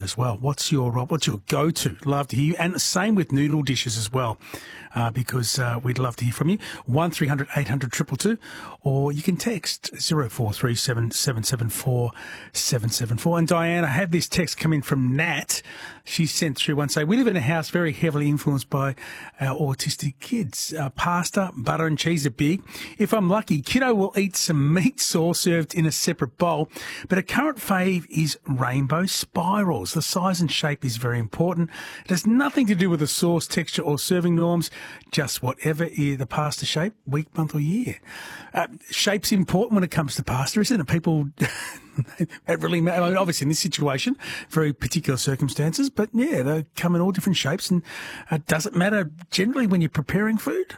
as well. What's your go-to? Love to hear you. And the same with noodle dishes as well, because we'd love to hear from you. 1300 800 222, or you can text 0437 774 774. And Diane, I have this text come in from Nat. She sent through one saying, we live in a house very heavily influenced by our autistic kids. Pasta, butter and cheese are big. If I'm lucky, kiddo will eat some meat sauce served in a separate bowl. But a current fave is rainbow spirals. The size and shape is very important. It has nothing to do with the sauce, texture or serving norms, just whatever is the pasta shape, week, month or year. Shape's important when it comes to pasta, isn't it? People... It really matters. I mean, obviously, in this situation, very particular circumstances, but yeah, they come in all different shapes. And does it matter generally when you're preparing food?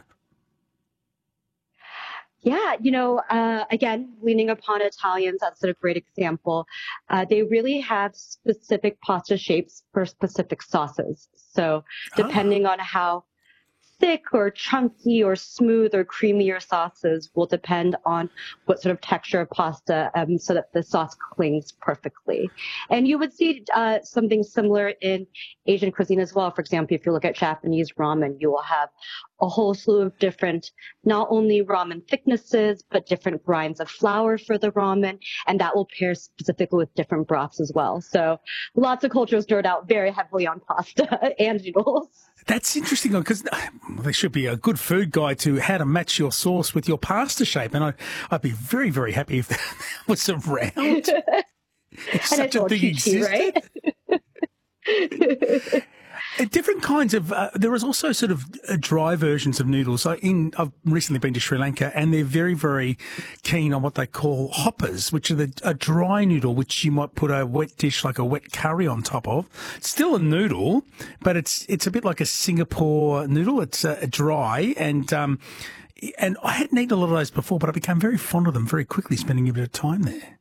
Yeah, again, leaning upon Italians, that's a great example. They really have specific pasta shapes for specific sauces. So depending on how thick or chunky or smooth or creamy your sauces will depend on what sort of texture of pasta, so that the sauce clings perfectly. And you would see something similar in Asian cuisine as well. For example, if you look at Japanese ramen, you will have a whole slew of different, not only ramen thicknesses, but different grinds of flour for the ramen. And that will pair specifically with different broths as well. So lots of cultures nerd out very heavily on pasta and noodles. That's interesting because there should be a good food guide to how to match your sauce with your pasta shape. And I'd be very, very happy if that was around. If such a thing existed. Right? Different kinds of, there is also sort of dry versions of noodles. I've recently been to Sri Lanka and they're very, very keen on what they call hoppers, which are a dry noodle, which you might put a wet dish like a wet curry on top of. It's still a noodle, but it's a bit like a Singapore noodle. It's dry and I hadn't eaten a lot of those before, but I became very fond of them very quickly, spending a bit of time there.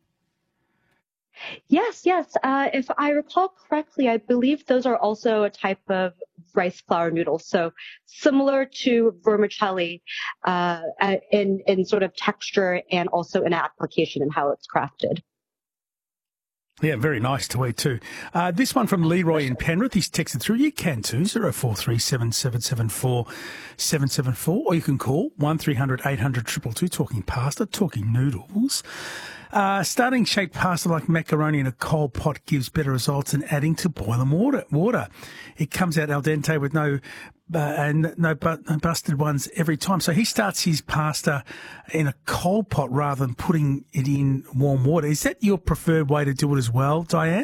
Yes. If I recall correctly, I believe those are also a type of rice flour noodle. So similar to vermicelli in sort of texture and also in application and how it's crafted. Yeah, very nice to eat too. This one from Leroy in Penrith, he's texted through. You can too, 0437 774 774, or you can call 1300 800 222, talking pasta, talking noodles. Starting shaped pasta like macaroni in a cold pot gives better results than adding to boiling water. It comes out al dente with no busted ones every time. So he starts his pasta in a cold pot rather than putting it in warm water. Is that your preferred way to do it as well, Diane?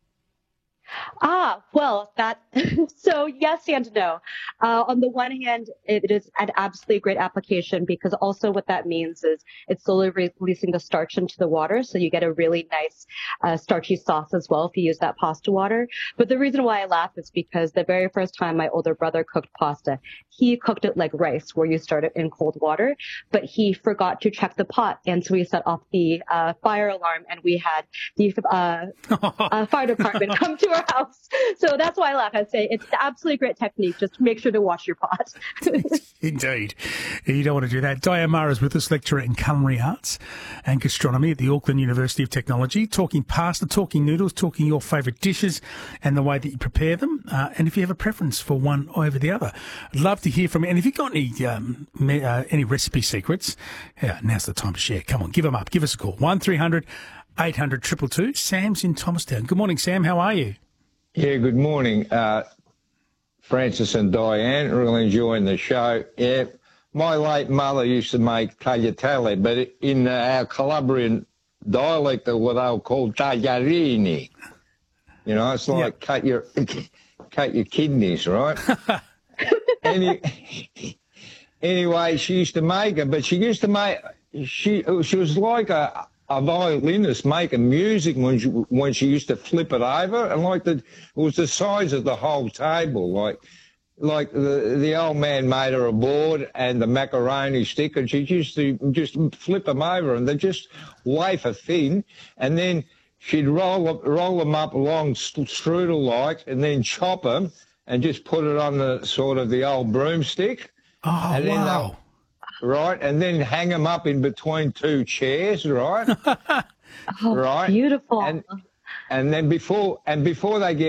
Well, so yes and no. On the one hand, it is an absolutely great application because also what that means is it's slowly releasing the starch into the water. So you get a really nice, starchy sauce as well if you use that pasta water. But the reason why I laugh is because the very first time my older brother cooked pasta, he cooked it like rice where you start it in cold water, but he forgot to check the pot. And so we set off the, fire alarm and we had the, fire department come to our house. So that's why I laugh. I'd say it's absolutely great technique. Just make sure to wash your pot. Indeed. You don't want to do that. Diane Maher is with us, lecturer in culinary arts and gastronomy at the Auckland University of Technology, talking pasta, talking noodles, talking your favourite dishes and the way that you prepare them. And if you have a preference for one over the other, I'd love to hear from you. And if you've got any recipe secrets, now's the time to share. Come on, give them up. Give us a call. 1300 800 222. Sam's in Thomastown. Good morning, Sam. How are you? Yeah, good morning, Francis and Diane. Really enjoying the show. Yeah, my late mother used to make tagliatelle, but in our Calabrian dialect, what they'll call tagliarini. You know, it's like cut your kidneys, right? Anyway, she used to make it, but she used to make she was like a violinist making music when she used to flip it over, and it was the size of the whole table, like the old man made her a board and the macaroni stick, and she used to just flip them over, and they just wafer thin, and then she'd roll them up along strudel-like, and then chop them and just put it on the sort of the old broomstick. Oh, and wow. Right, and then hang them up in between two chairs, right? Oh, right, beautiful. And then before they get